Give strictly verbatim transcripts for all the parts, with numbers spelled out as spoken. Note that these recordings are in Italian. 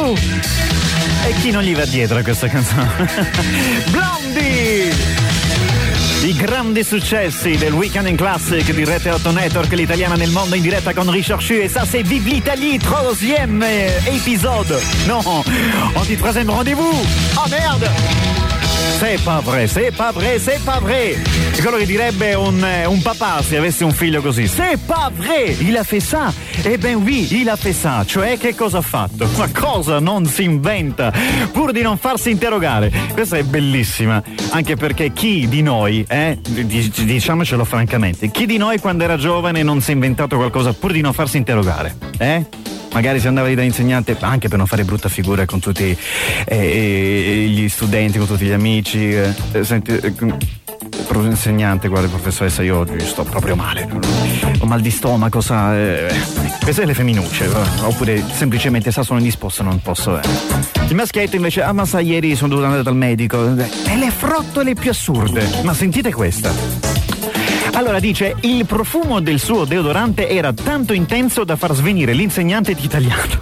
su! E chi non gli va dietro a questa canzone? Blondie! I grandi successi del Weekend in Classic di Rete otto Network, l'italiana nel mondo in diretta con Richard Chu, et ça c'est Vive l'Italie, troisième épisode. Non, on dit troisième rendez-vous. Oh merde! C'est pas vrai, c'est pas vrai, c'est pas vrai. È quello che direbbe un, un papà se avesse un figlio così. C'est pas vrai, il a fait ça. Eh ben oui, il a fait ça. Cioè, che cosa ha fatto? Ma cosa non si inventa pur di non farsi interrogare? Questa è bellissima, anche perché chi di noi, eh, diciamocelo francamente, chi di noi quando era giovane non si è inventato qualcosa pur di non farsi interrogare? Eh? Magari si andava lì da insegnante anche per non fare brutta figura con tutti eh, eh, gli studenti, con tutti gli amici. Eh, senti, eh, insegnante, guarda professoressa, io oggi sto proprio male, ho mal di stomaco, sa. Eh, queste le femminucce, eh, oppure semplicemente sa sono indisposto, non posso. Eh. Il maschietto invece, ah ma sa ieri sono dovuto andare dal medico. E le frottole più assurde. Ma sentite questa. Allora dice, il profumo del suo deodorante era tanto intenso da far svenire l'insegnante di italiano.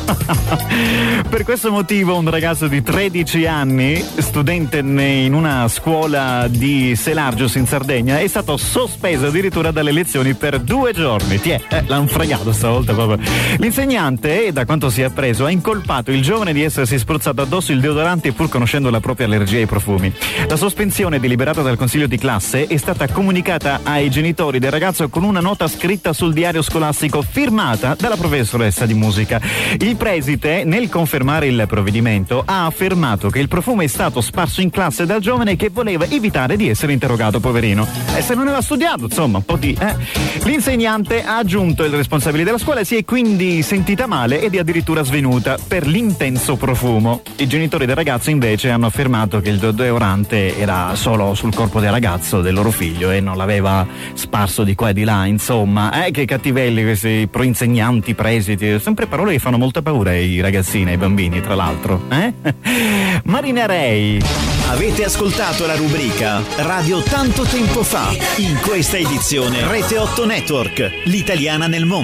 Per questo motivo un ragazzo di tredici anni, studente in una scuola di Selargius in Sardegna, è stato sospeso addirittura dalle lezioni per due giorni. Tiè, eh, l'hanno fregato stavolta proprio. L'insegnante, da quanto si è appreso, ha incolpato il giovane di essersi spruzzato addosso il deodorante pur conoscendo la propria allergia ai profumi. La sospensione deliberata dal consiglio di classe è stata comunicata ai genitori del ragazzo con una nota scritta sul diario scolastico firmata dalla professoressa di musica. Il preside, nel confermare il provvedimento, ha affermato che il profumo è stato sparso in classe dal giovane che voleva evitare di essere interrogato, poverino. E se non aveva studiato, insomma, un po' di... Eh. L'insegnante ha aggiunto il responsabile della scuola si è quindi sentita male ed è addirittura svenuta per l'intenso profumo. I genitori del ragazzo invece hanno affermato che il deodorante era solo sul corpo del ragazzo, del loro figlio, e non l'aveva sparso di qua e di là, insomma. Eh, che cattivelli questi proinsegnanti, presidi, sempre parole che fanno molta paura ai ragazzini, ai bambini, tra l'altro. Eh? Marina Rei. Avete ascoltato la rubrica Radio Tanto Tempo Fa. In questa edizione Rete otto Network, l'italiana nel mondo.